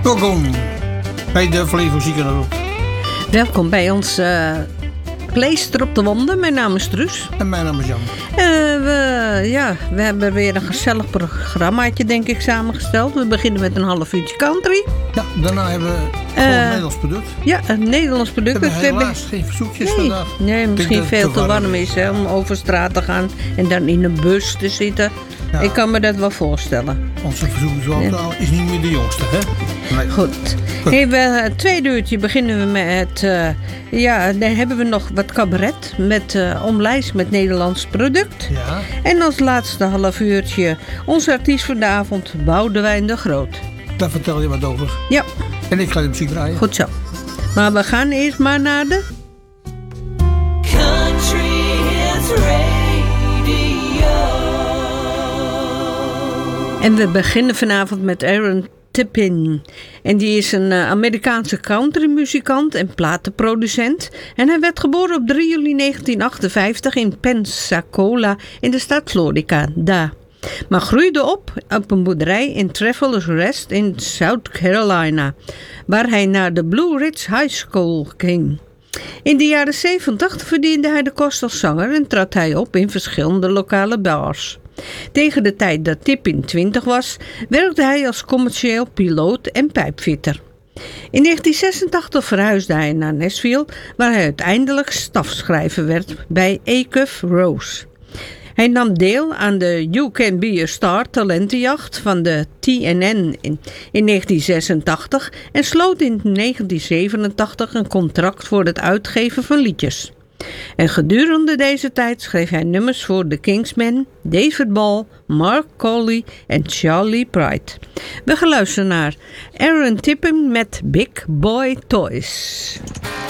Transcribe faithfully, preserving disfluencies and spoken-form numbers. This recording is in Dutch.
Welkom bij de Flevo Ziekenhuis. Welkom bij ons uh, Pleister op de Wonden. Mijn naam is Truus. En mijn naam is Jan. Uh, we, ja, we hebben weer een gezellig programmaatje, denk ik, samengesteld. We beginnen met een half uurtje country. Ja, daarna hebben we uh, een Nederlands product. Ja, een Nederlands product. We hebben helaas geen verzoekjes nee, vandaag. Nee, misschien veel te warm is hè, om over straat te gaan en dan in een bus te zitten. Ja. Ik kan me dat wel voorstellen. Onze verzoekingslokaal ja. is niet meer de jongste, hè? Nee. Goed. Goed. Hey, we, het tweede uurtje beginnen we met... Uh, ja, dan hebben we nog wat cabaret met uh, omlijst met Nederlands product. Ja. En als laatste half uurtje onze artiest van de avond, Boudewijn de Groot. Daar vertel je wat over. Ja. En ik ga de muziek draaien. Goed zo. Maar we gaan eerst maar naar de... Country Hits Radio. En we beginnen vanavond met Aaron Tippin. En die is een uh, Amerikaanse countrymuzikant en platenproducent. En hij werd geboren op drie juli negentien achtenvijftig in Pensacola in de staat Florida. Daar. Maar groeide op op een boerderij in Travelers Rest in South Carolina, waar hij naar de Blue Ridge High School ging. In de jaren zeventig verdiende hij de kost als zanger en trad hij op in verschillende lokale bars. Tegen de tijd dat Tippin twintig was, werkte hij als commercieel piloot en pijpfitter. In negentien zesentachtig verhuisde hij naar Nashville, waar hij uiteindelijk stafschrijver werd bij Acuff Rose. Hij nam deel aan de You Can Be a Star talentenjacht van de T N N in, in negentien zesentachtig en sloot in negentien zevenentachtig een contract voor het uitgeven van liedjes. En gedurende deze tijd schreef hij nummers voor The Kingsmen, David Ball, Mark Coley en Charlie Pride. We gaan luisteren naar Aaron Tippin met Big Boy Toys.